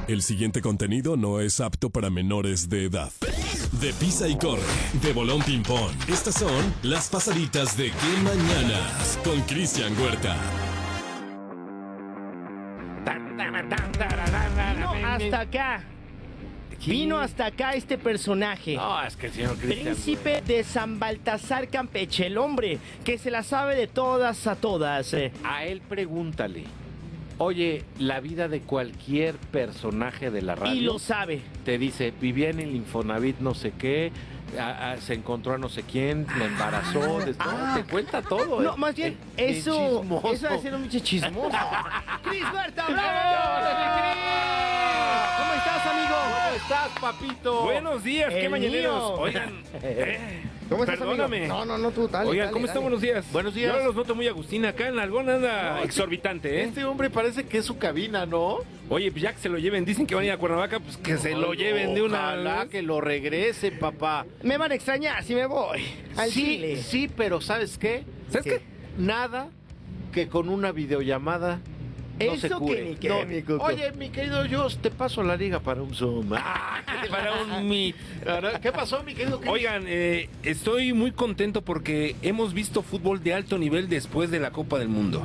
El siguiente contenido no es apto para menores de edad. De Pisa y Corre, de Bolón Ping Pong. Estas son las pasaditas de Qué Mañanas con Cristian Huerta. Vino hasta acá. Vino hasta acá este personaje. No, es que el señor Cristian... Príncipe de San Baltasar Campeche, el hombre que se la sabe de todas a todas. A él pregúntale. Oye, la vida de cualquier personaje de la radio. Y lo sabe. Te dice, vivía en el Infonavit no sé qué, se encontró a no sé quién, la embarazó, te cuenta todo. No, más bien, eso debe ser un bicho chismoso. ¡Cris Huerta, bravo! ¿Cómo estás, amigo? ¿Cómo estás, papito? Buenos días, qué mañaneros. Oigan, ¿Cómo estás, perdóname. amigo? No, tú, dale. Oigan, dale, ¿cómo están? dale. Buenos días. Buenos días. Yo los noto muy Agustín acá en Algón, anda exorbitante, ¿eh? Este hombre parece que es su cabina, ¿no? Oye, pues ya que se lo lleven, dicen que van a ir a Cuernavaca, pues que se lo lleven de una Ojalá vez. que lo regrese, papá. Me van a extrañar si me voy al Chile. Sí, pero ¿sabes qué? ¿Sabes qué? Nada que con una videollamada no se Eso cure. que ni qué, No. mi cuco. Oye, mi querido Jos, te paso la liga para un Zoom. Para un meet. ¿Qué pasó, mi querido Cris? Oigan, estoy muy contento porque hemos visto fútbol de alto nivel después de la Copa del Mundo.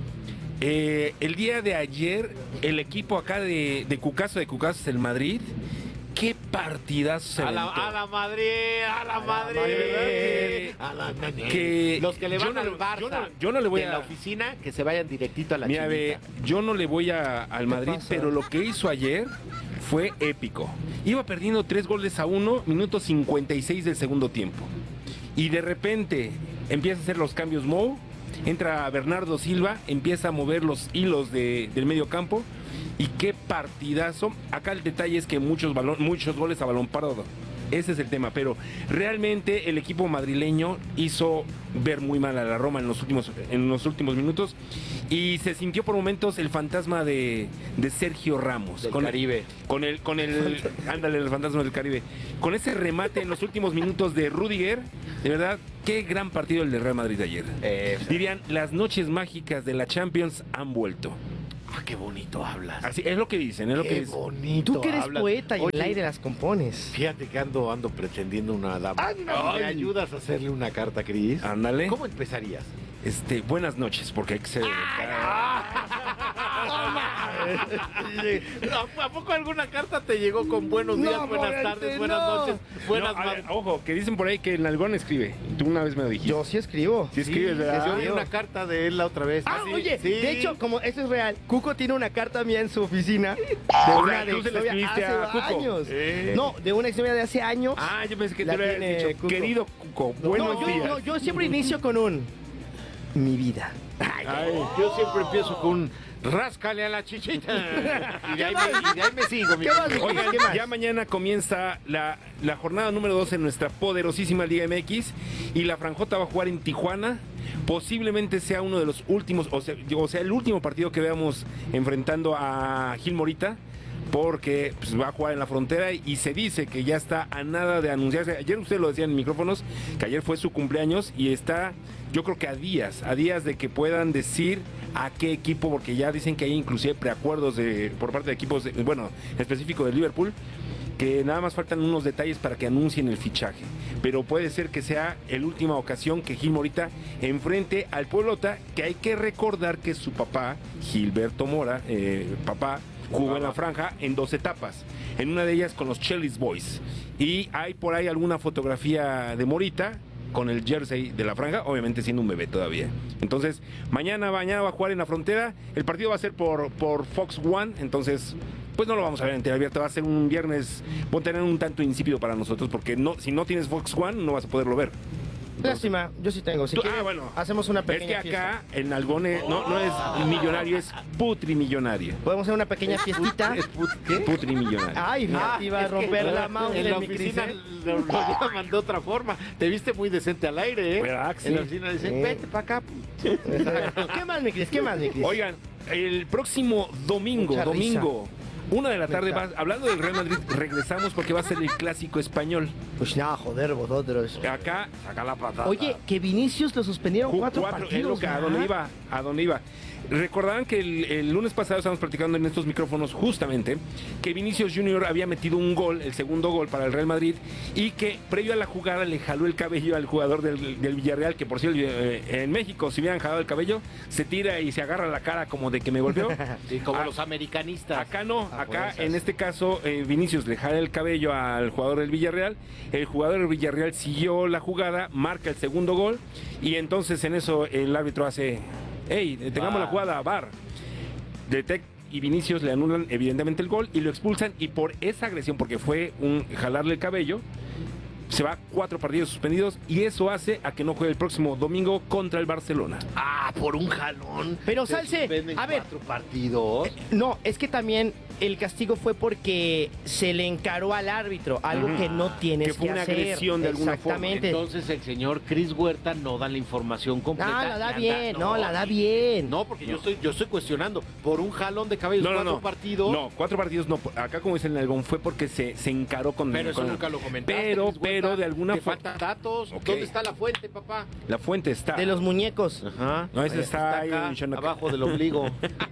El día de ayer, el equipo acá de Cucaso, el Madrid, qué partidazo se a aventó. la Madrid, a la Madrid. A la Madrid. Que los que le van yo no al le- Barça yo no le voy de a- la oficina, que se vayan directito a la Mira, ve, chinita. yo no le voy al Madrid, pasa? pero lo que hizo ayer fue épico. Iba perdiendo 3-1, minuto 56 del segundo tiempo. Y de repente empieza a hacer los cambios Mou, entra Bernardo Silva, empieza a mover los hilos del medio campo. Y qué partidazo. Acá el detalle es que muchos goles a balón parado. Ese es el tema, pero realmente el equipo madrileño hizo ver muy mal a la Roma en los últimos minutos y se sintió por momentos el fantasma de Sergio Ramos. Del Caribe. Con el ándale, el fantasma del Caribe. Con ese remate en los últimos minutos de Rüdiger, de verdad, qué gran partido el de Real Madrid de ayer. Dirían, las noches mágicas de la Champions han vuelto. Qué bonito hablas. Así es lo que dicen, es lo que Qué dicen. bonito. Tú que eres hablas. poeta y Oye, el aire las compones. Fíjate que ando pretendiendo una dama. Ay. ¿Me ayudas a hacerle una carta, Cris? Ándale. ¿Cómo empezarías? Buenas noches, porque hay que ser... ¿A poco alguna carta te llegó con buenos días, No, buenas Morante, tardes, buenas no. noches, buenas No, a ver, madrugadas? ojo, que dicen por ahí que en Algón escribe. Tú una vez me lo dijiste. Yo sí escribo. Sí escribes, ¿verdad? Yo vi una carta de él la otra vez. Ah, Sí, oye, sí. de hecho, como eso es real, Cuco tiene una carta mía en su oficina de O una sea, de tú se la exnovia escribiste hace a Cuco. años. Eh. No, de una exnovia de hace años. Ah, yo pensé que La te lo habías tiene dicho. Cuco. Querido Cuco, buenos no, días. yo siempre inicio con mi vida. Ay, Yo siempre empiezo con un ráscale a la chichita. Y de ahí me sigo, mi ¿Qué más? querido. Oigan, ¿Qué más? ya mañana comienza la jornada número 2 en nuestra poderosísima Liga MX y la Franjota va a jugar en Tijuana. Posiblemente sea uno de los últimos, o sea, el último partido que veamos enfrentando a Gil Morita, porque pues, va a jugar en la frontera y se dice que ya está a nada de anunciarse. Ayer ustedes lo decían en micrófonos, que ayer fue su cumpleaños y está, yo creo que a días de que puedan decir a qué equipo, porque ya dicen que hay inclusive preacuerdos por parte de equipos, en específico de Liverpool, que nada más faltan unos detalles para que anuncien el fichaje. Pero puede ser que sea la última ocasión que Gil Morita enfrente al Pueblota, que hay que recordar que su papá, Gilberto Mora, jugó en la franja en 2 etapas. En una de ellas con los Chelis Boys. Y hay por ahí alguna fotografía de Morita con el jersey de la franja, obviamente siendo un bebé todavía. Entonces, mañana va a jugar en la frontera. El partido va a ser por Fox One, entonces pues no lo vamos a ver en tele abierta. Va a ser un viernes, va a tener un tanto insípido para nosotros, porque si no tienes Fox One no vas a poderlo ver. Lástima, yo sí tengo. Si quieres, bueno, hacemos una es pequeña que fiesta. acá en Algone no es millonario, es putrimillonario. Podemos hacer una pequeña fiestita. ¿Qué? Putrimillonario. Ay, mira, iba a es que romper la mouse en la mi oficina Cris, ¿eh? lo llaman de otra forma. Te viste muy decente al aire, ¿eh? ¿Verdad que sí? En la oficina dicen, Sí. vete para acá. Exacto. ¿Qué más, mi Cris? ¿Qué más, mi Cris? Oigan, el próximo domingo, Mucha risa. 1 de la tarde, hablando del Real Madrid, regresamos porque va a ser el clásico español. Pues nada, joder, vosotros. Acá, saca la patada. Oye, que Vinicius lo suspendieron 4 es partidos. lo que, a dónde ¿verdad? iba. recordarán que el lunes pasado estábamos platicando en estos micrófonos justamente que Vinicius Junior había metido un gol, el segundo gol para el Real Madrid, y que previo a la jugada le jaló el cabello al jugador del Villarreal, que por cierto en México si hubieran jalado el cabello se tira y se agarra la cara como de que me golpeó. Sí, como los americanistas. Acá no, acá en este caso Vinicius le jala el cabello al jugador del Villarreal, el jugador del Villarreal siguió la jugada, marca el segundo gol y entonces en eso el árbitro hace: ¡Ey, tengamos la jugada, VAR! Y Vinicius le anulan evidentemente el gol y lo expulsan, y por esa agresión, porque fue un jalarle el cabello, se va 4 partidos suspendidos, y eso hace a que no juegue el próximo domingo contra el Barcelona. Por un jalón. Pero Salce, a ver, 4 partidos. No, es que también el castigo fue porque se le encaró al árbitro, algo que no tienes que fue una hacer. agresión de alguna forma. Exactamente. Entonces el señor Chris Huerta no da la información completa. No, la da Y bien, la da bien. No, porque yo estoy cuestionando. Por un jalón de cabello, 4 partidos. No, 4 partidos no. Acá, como dice el Algón, fue porque se encaró con... Pero eso con, nunca lo comentaste. Pero de alguna Te forma... faltan datos. Ok. ¿Dónde está la fuente, papá? La fuente está... De los muñecos. Ajá. No, ese está ahí acá, en abajo del ombligo.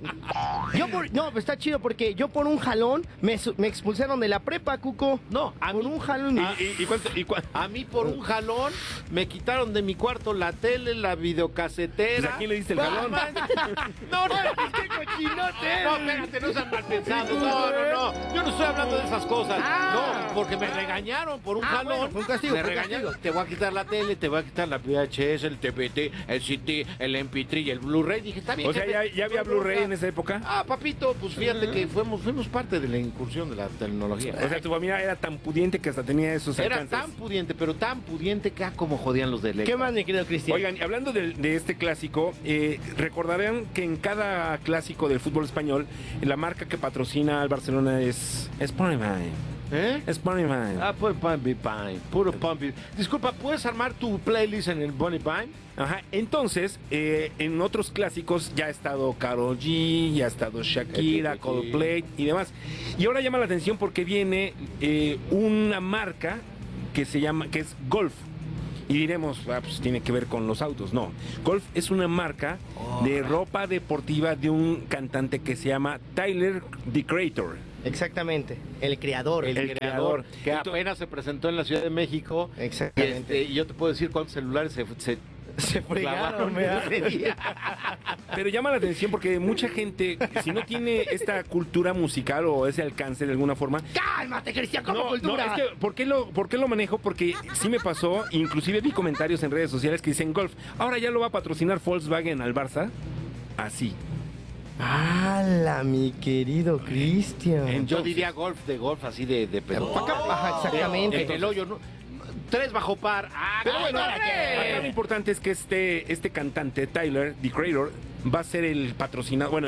Pues está chido porque yo por un jalón me expulsaron de la prepa, Cuco. No, por un jalón. A mí por un jalón me quitaron de mi cuarto la tele, la videocasetera. Pues, ¿a quién le diste el jalón? No, qué cochinote. No, espérate, no sean mal pensados. No. Yo no estoy hablando de esas cosas. No, porque me regañaron por un jalón. Bueno, fue un castigo, Me regañaron. Te voy a quitar la tele, te voy a quitar la VHS, el TPT, el CD, el MP3 y el Blu-ray. Dije, está bien. O sea, ya había Blu-ray en esa época. Papito, pues fíjate que fuimos parte de la incursión de la tecnología. O sea, tu familia era tan pudiente que hasta tenía esos Era alcances. tan pudiente, pero tan pudiente que como jodían los de Electra. ¿Qué más, mi querido Cristian? Oigan, hablando de este clásico, recordarán que en cada clásico del fútbol español, la marca que patrocina al Barcelona es Spotify. Spotify. Puro Pumpy Pine, puro Pumpy. Disculpa, ¿puedes armar tu playlist en el Bunny Pine? Ajá, entonces, en otros clásicos ya ha estado Karol G, ya ha estado Shakira, Coldplay y demás. Y ahora llama la atención porque viene una marca que es Golf. Y diremos, pues tiene que ver con los autos. No, Golf es una marca de ropa deportiva de un cantante que se llama Tyler, the Creator. Exactamente, el creador. El creador, que apenas se presentó en la Ciudad de México. Exactamente. Y yo te puedo decir cuántos celulares se fregaron, ese día. Pero llama la atención porque mucha gente, si no tiene esta cultura musical o ese alcance de alguna forma... ¡Cálmate, Cristian! ¿Cómo cultura? No, es que, ¿por qué lo manejo? Porque sí me pasó, inclusive vi comentarios en redes sociales que dicen Golf, ahora ya lo va a patrocinar Volkswagen al Barça. Así. ¡Hala, mi querido Cristian! Yo diría golf, así de pedo. Ajá, exactamente. En el hoyo, ¿no? 3 bajo par. Pero bueno, acá lo importante es que este cantante, Tyler, the Creator, va a ser el patrocinador, bueno,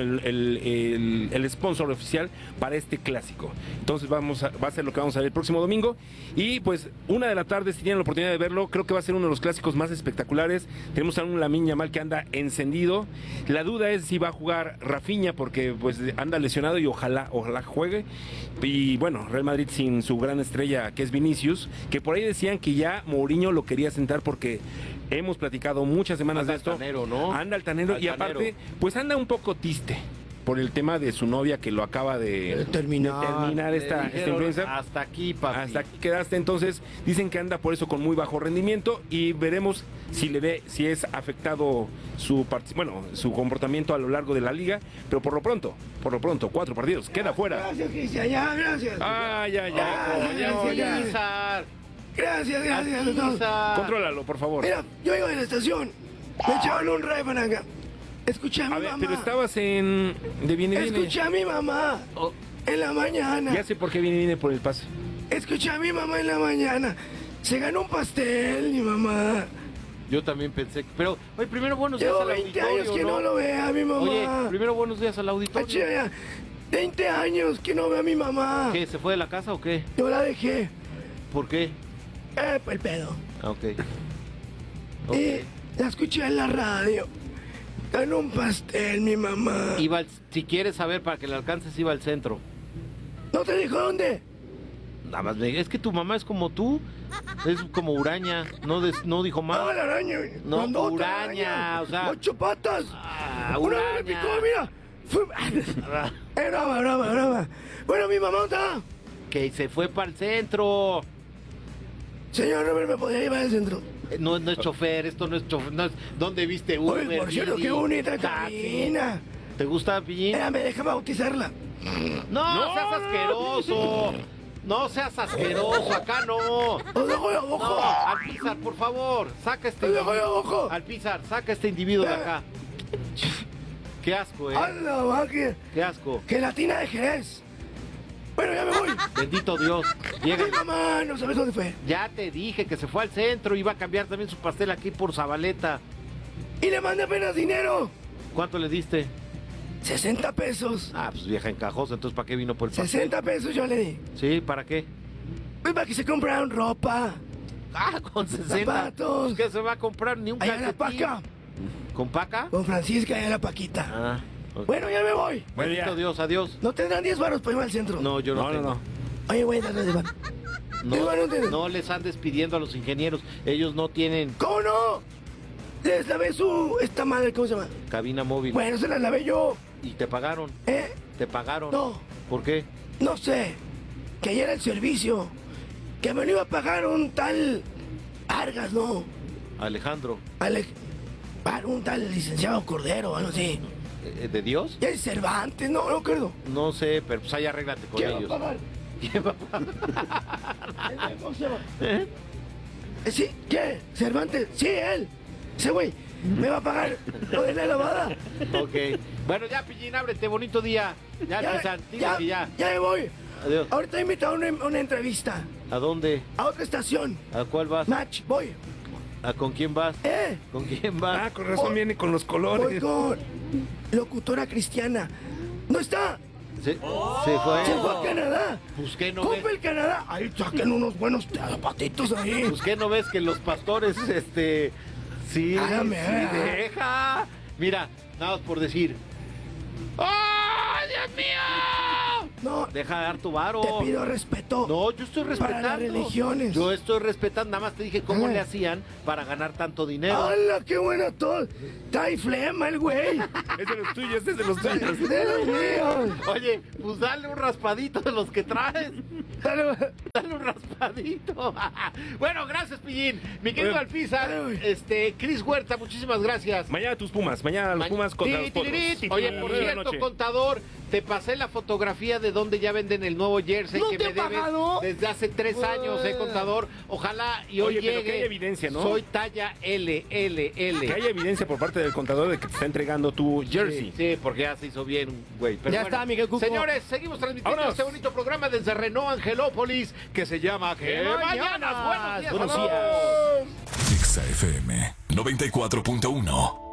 el sponsor oficial para este clásico. Entonces va a ser lo que vamos a ver el próximo domingo. Y pues 1 de la tarde, si tienen la oportunidad de verlo, creo que va a ser uno de los clásicos más espectaculares. Tenemos a un Lamine Yamal que anda encendido. La duda es si va a jugar Rafinha porque pues anda lesionado y ojalá juegue. Y bueno, Real Madrid sin su gran estrella que es Vinicius, que por ahí decían que ya Mourinho lo quería sentar porque hemos platicado muchas semanas de esto. Altanero, ¿no? Anda altanero y aparte, pues anda un poco triste por el tema de su novia que lo acaba de terminar esta influencer. Hasta aquí, papi. Hasta aquí quedaste. Entonces dicen que anda por eso con muy bajo rendimiento y veremos si es afectado su comportamiento a lo largo de la liga. Pero por lo pronto, 4 partidos, queda fuera. Gracias, Cristian, gracias. Gracias, doctor. Contrólalo, por favor. Mira, yo vengo de la estación. Me echaron un ray para acá. Escuché a mi mamá. Pero estabas de viene. Escuché a mi mamá en la mañana. Ya sé por qué viene por el pase. Escuché a mi mamá en la mañana. Se ganó un pastel, mi mamá. Yo también pensé, pero, oye, primero buenos días al auditorio. Llevo 20 años que no lo vea a mi mamá. Oye, primero buenos días al auditorio. Oye, 20 años que no veo a mi mamá. ¿Qué, se fue de la casa o qué? Yo la dejé. ¿Por qué? El pedo. Ok. Y la escuché en la radio. Ganó un pastel, mi mamá. Si quieres saber para que le alcances, iba al centro. ¿No te dijo dónde? Nada más, es que tu mamá es como tú. Es como Uraña. No dijo más. Ah, la araña. No, Grandota, Uraña, o sea. 8 patas. Ah, Una Uraña. vez me picó, mira. Brava. Bueno, mi mamá está. Que se fue para el centro. Señor Robert, ¿me podría llevar al centro? No es chofer, esto no es chofer. No es, ¿dónde viste Uber? Oye, por cierto, Didi, qué bonita taxi? cabina. ¿Te gusta, Pillín? Espérame, deja bautizarla. No seas asqueroso. No seas asqueroso, acá no. ¡Os dejo de No, ojo! Alpizar, por favor, saca este ¡Os dejo de ojo! Alpizar, saca este individuo de acá. Qué asco, ¡A la máquina! Qué asco. ¡Gelatina de Jerez! Bueno, ya me voy. Bendito Dios. Llega. Mi mamá, no sabes dónde fue. Ya te dije que se fue al centro, iba a cambiar también su pastel aquí por Zabaleta. Y le mandé apenas dinero. ¿Cuánto le diste? 60 pesos. Ah, pues vieja encajosa, entonces ¿para qué vino por el pastel? 60 pesos yo le di. Sí, ¿para qué? Pues para que se compraran ropa. Ah, con 60. Zapatos. Pues, ¿qué se va a comprar? Ni un Allá en la calcetín. Paca. ¿Con Paca? Con Francisca y a la Paquita. Ah. Ok. Bueno, ya me voy. Bueno, Bendito ya. Dios, adiós. ¿No tendrán 10 baros para irme al centro? No, yo no tengo. Oye, voy a darle de bar. No les andes pidiendo a los ingenieros. Ellos no tienen ¿Cómo no? Les lavé esta madre, ¿cómo se llama? cabina móvil. Bueno, se la lavé yo. ¿Y te pagaron? ¿Eh? ¿Te pagaron? No. ¿Por qué? No sé. Que ayer el servicio. Que me lo iba a pagar un tal... Vargas, ¿no? Alejandro. Para un tal licenciado Cordero, algo así. ¿De Dios? Y el Cervantes, no acuerdo. No sé, pero pues ahí arréglate con ¿Quién va a ellos. pagar? ¿Quién va a pagar? ¿Cómo se llama? ¿Eh? ¿Sí? ¿Qué? ¿Cervantes? Sí, él. Ese güey. ¿Me va a pagar lo de la lavada? Ok. Bueno, ya, Pillín, ábrete. Bonito día. Ya, empiezan. Diga que ya. Ya me voy. Adiós. Ahorita he invitado a una entrevista. ¿A dónde? A otra estación. ¿A cuál vas? Match, voy. ¿Con quién vas? ¿Con quién vas? Ah, con razón viene con los Voy colores. con locutora cristiana. ¿No está? Se fue. Se fue a Canadá. Pues qué no ves. Compra el Canadá. Ahí saquen unos buenos zapatitos ahí. Pues qué no ves que los pastores, sí, Hágame, sí deja. Mira, nada más por decir. ¡Ay, Dios mío! No, Deja de dar tu varo. te pido respeto. No, yo estoy respetando. Para las religiones. Yo estoy respetando, nada más te dije cómo Dale. le hacían para ganar tanto dinero. ¡Hala, qué bueno todo! Trae flema el güey. Es de los tuyos, es de los tuyos. ¡De los míos! Oye, pues dale un raspadito de los que traes. Dale. Dale un raspadito. Bueno, gracias, Pillín. Mi querido Oye. Alpizar, Cris Huerta, muchísimas gracias. Mañana tus Pumas, mañana los Pumas contra los Potros. Oye, por Buena cierto, noche. contador, te pasé la fotografía de donde ya venden el nuevo jersey ¿No que te me he debes pagado? desde hace 3 años, contador. Ojalá y hoy Oye, pero llegue. que haya evidencia, ¿no? Soy talla L. Que haya evidencia por parte del contador de que te está entregando tu jersey. Sí, porque ya se hizo bien, güey. Pero Ya está, Miguel Cuco. Señores, seguimos transmitiendo Vámonos. este bonito programa desde Renault Angelópolis que se llama ¿Qué Mañanas? Buenos días. Buenos a todos. días. Exa FM 94.1.